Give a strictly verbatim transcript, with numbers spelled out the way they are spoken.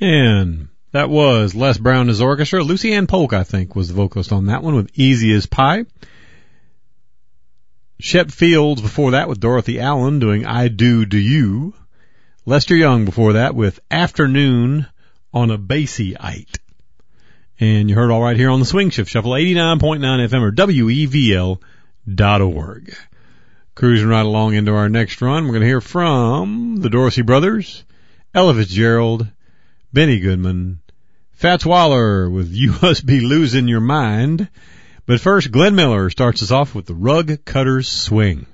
And that was Les Brown and his orchestra. Lucy Ann Polk, I think, was the vocalist on that one with Easy as Pie. Shep Fields before that with Dorothy Allen doing I Do Do You. Lester Young before that with Afternoon on a Bassy-ite. And you heard all right here on the Swing Shift Shuffle, eighty-nine point nine F M or W E V L dot org. Cruising right along into our next run, we're going to hear from the Dorsey Brothers, Ella Fitzgerald, Benny Goodman, Fats Waller with You Must Be Losing Your Mind. But first, Glenn Miller starts us off with the Rug Cutters Swing.